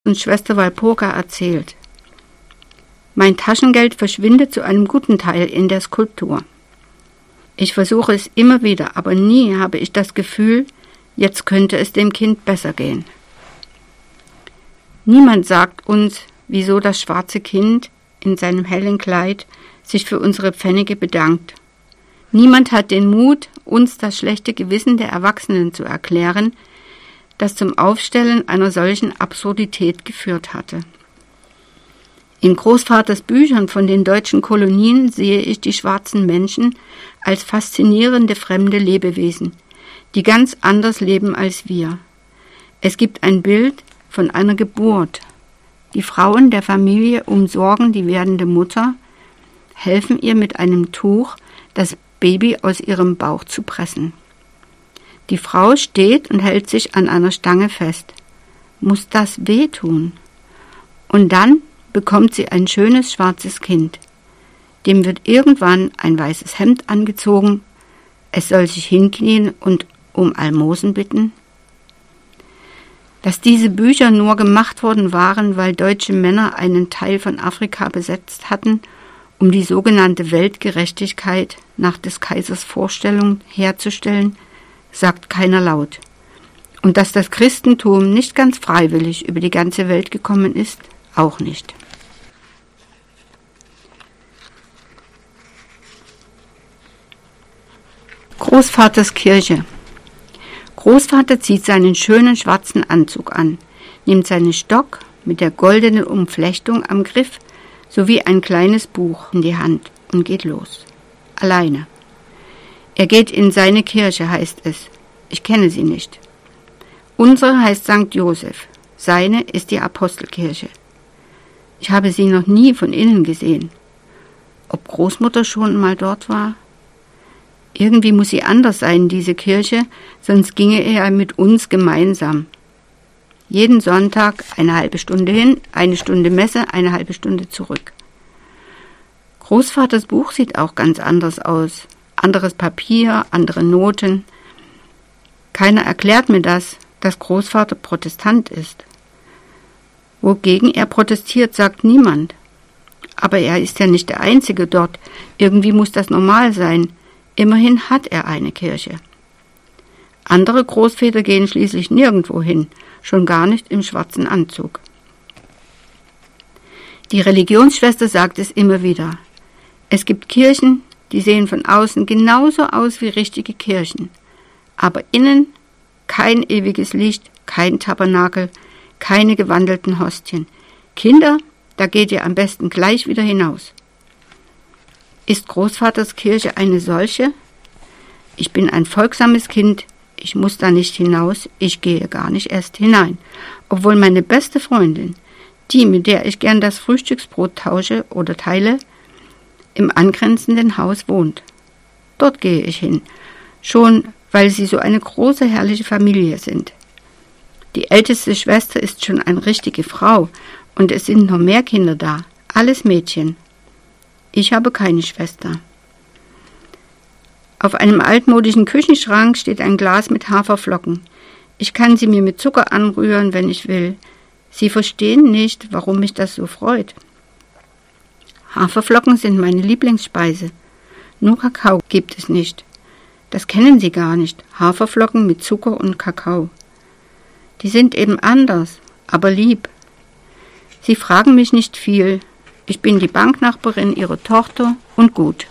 uns Schwester Walpurga erzählt. Mein Taschengeld verschwindet zu einem guten Teil in der Skulptur. Ich versuche es immer wieder, aber nie habe ich das Gefühl, jetzt könnte es dem Kind besser gehen. Niemand sagt uns, wieso das schwarze Kind in seinem hellen Kleid sich für unsere Pfennige bedankt. Niemand hat den Mut, uns das schlechte Gewissen der Erwachsenen zu erklären, das zum Aufstellen einer solchen Absurdität geführt hatte. In Großvaters Büchern von den deutschen Kolonien sehe ich die schwarzen Menschen als faszinierende fremde Lebewesen, die ganz anders leben als wir. Es gibt ein Bild von einer Geburt. Die Frauen der Familie umsorgen die werdende Mutter, helfen ihr mit einem Tuch, das Baby aus ihrem Bauch zu pressen. Die Frau steht und hält sich an einer Stange fest. Muss das wehtun? Und dann bekommt sie ein schönes schwarzes Kind. Dem wird irgendwann ein weißes Hemd angezogen. Es soll sich hinknien und um Almosen bitten. Dass diese Bücher nur gemacht worden waren, weil deutsche Männer einen Teil von Afrika besetzt hatten, um die sogenannte Weltgerechtigkeit nach des Kaisers Vorstellung herzustellen, sagt keiner laut. Und dass das Christentum nicht ganz freiwillig über die ganze Welt gekommen ist, auch nicht. Großvaters Kirche. Großvater zieht seinen schönen schwarzen Anzug an, nimmt seinen Stock mit der goldenen Umflechtung am Griff sowie ein kleines Buch in die Hand und geht los. Alleine. Er geht in seine Kirche, heißt es. Ich kenne sie nicht. Unsere heißt St. Joseph. Seine ist die Apostelkirche. Ich habe sie noch nie von innen gesehen. Ob Großmutter schon mal dort war? Irgendwie muss sie anders sein, diese Kirche, sonst ginge er mit uns gemeinsam. Jeden Sonntag eine halbe Stunde hin, eine Stunde Messe, eine halbe Stunde zurück. Großvaters Buch sieht auch ganz anders aus. Anderes Papier, andere Noten. Keiner erklärt mir das, dass Großvater Protestant ist. Wogegen er protestiert, sagt niemand. Aber er ist ja nicht der Einzige dort. Irgendwie muss das normal sein. Immerhin hat er eine Kirche. Andere Großväter gehen schließlich nirgendwo hin, schon gar nicht im schwarzen Anzug. Die Religionsschwester sagt es immer wieder. Es gibt Kirchen, die sehen von außen genauso aus wie richtige Kirchen, aber innen kein ewiges Licht, kein Tabernakel, keine gewandelten Hostien. Kinder, da geht ihr am besten gleich wieder hinaus. Ist Großvaters Kirche eine solche? Ich bin ein folgsames Kind, ich muss da nicht hinaus, ich gehe gar nicht erst hinein, obwohl meine beste Freundin, die, mit der ich gern das Frühstücksbrot tausche oder teile, im angrenzenden Haus wohnt. Dort gehe ich hin, schon weil sie so eine große, herrliche Familie sind. Die älteste Schwester ist schon eine richtige Frau und es sind noch mehr Kinder da, alles Mädchen. Ich habe keine Schwester. Auf einem altmodischen Küchenschrank steht ein Glas mit Haferflocken. Ich kann sie mir mit Zucker anrühren, wenn ich will. Sie verstehen nicht, warum mich das so freut. Haferflocken sind meine Lieblingsspeise. Nur Kakao gibt es nicht. Das kennen Sie gar nicht. Haferflocken mit Zucker und Kakao. Die sind eben anders, aber lieb. Sie fragen mich nicht viel. Ich bin die Banknachbarin ihrer Tochter und gut.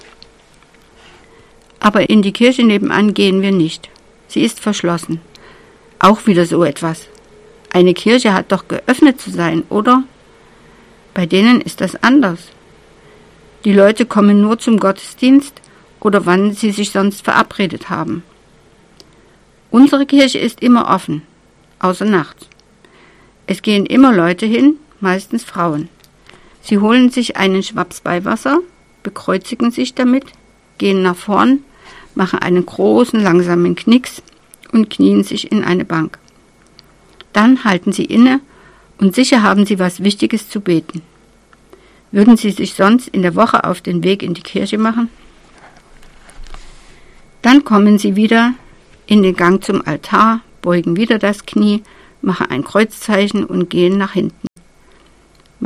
Aber in die Kirche nebenan gehen wir nicht. Sie ist verschlossen. Auch wieder so etwas. Eine Kirche hat doch geöffnet zu sein, oder? Bei denen ist das anders. Die Leute kommen nur zum Gottesdienst oder wann sie sich sonst verabredet haben. Unsere Kirche ist immer offen, außer nachts. Es gehen immer Leute hin, meistens Frauen. Sie holen sich einen Schwaps Weihwasser, bekreuzigen sich damit, gehen nach vorn, machen einen großen, langsamen Knicks und knien sich in eine Bank. Dann halten sie inne und sicher haben sie was Wichtiges zu beten. Würden sie sich sonst in der Woche auf den Weg in die Kirche machen? Dann kommen sie wieder in den Gang zum Altar, beugen wieder das Knie, machen ein Kreuzzeichen und gehen nach hinten.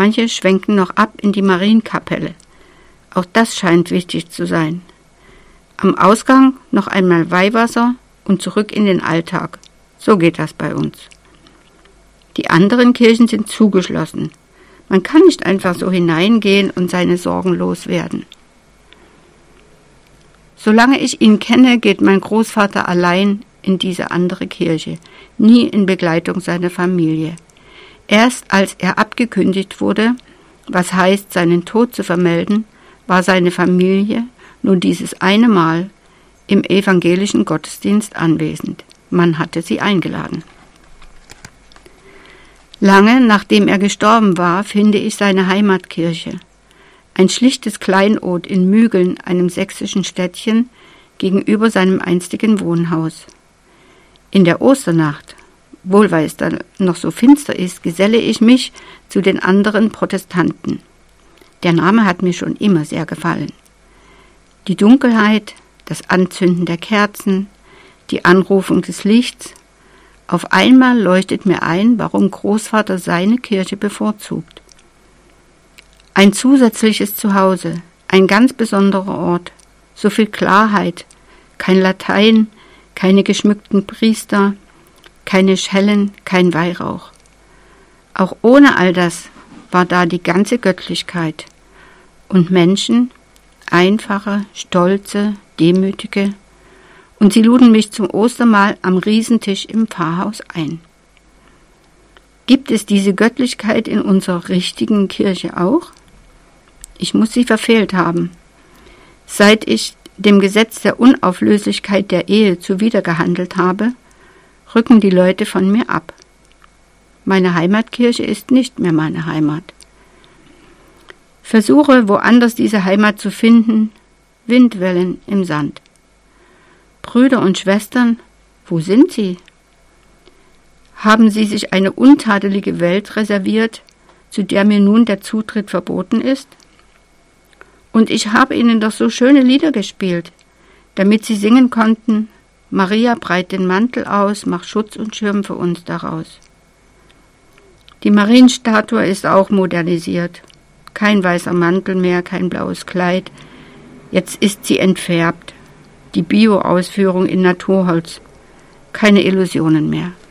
Manche schwenken noch ab in die Marienkapelle. Auch das scheint wichtig zu sein. Am Ausgang noch einmal Weihwasser und zurück in den Alltag. So geht das bei uns. Die anderen Kirchen sind zugeschlossen. Man kann nicht einfach so hineingehen und seine Sorgen loswerden. Solange ich ihn kenne, geht mein Großvater allein in diese andere Kirche, nie in Begleitung seiner Familie. Erst als er abgekündigt wurde, was heißt, seinen Tod zu vermelden, war seine Familie nur dieses eine Mal im evangelischen Gottesdienst anwesend. Man hatte sie eingeladen. Lange nachdem er gestorben war, finde ich seine Heimatkirche. Ein schlichtes Kleinod in Mügeln, einem sächsischen Städtchen, gegenüber seinem einstigen Wohnhaus. In der Osternacht, wohl weil es dann noch so finster ist, geselle ich mich zu den anderen Protestanten. Der Name hat mir schon immer sehr gefallen. Die Dunkelheit, das Anzünden der Kerzen, die Anrufung des Lichts. Auf einmal leuchtet mir ein, warum Großvater seine Kirche bevorzugt. Ein zusätzliches Zuhause, ein ganz besonderer Ort, so viel Klarheit, kein Latein, keine geschmückten Priester, keine Schellen, kein Weihrauch. Auch ohne all das war da die ganze Göttlichkeit und Menschen, einfache, stolze, demütige, und sie luden mich zum Ostermahl am Riesentisch im Pfarrhaus ein. Gibt es diese Göttlichkeit in unserer richtigen Kirche auch? Ich muss sie verfehlt haben. Seit ich dem Gesetz der Unauflöslichkeit der Ehe zuwidergehandelt habe, rücken die Leute von mir ab. Meine Heimatkirche ist nicht mehr meine Heimat. Versuche, woanders diese Heimat zu finden, Windwellen im Sand. Brüder und Schwestern, wo sind sie? Haben sie sich eine untadelige Welt reserviert, zu der mir nun der Zutritt verboten ist? Und ich habe ihnen doch so schöne Lieder gespielt, damit sie singen konnten, Maria breit den Mantel aus, mach Schutz und Schirm für uns daraus. Die Marienstatue ist auch modernisiert. Kein weißer Mantel mehr, kein blaues Kleid. Jetzt ist sie entfärbt. Die Bio-Ausführung in Naturholz. Keine Illusionen mehr.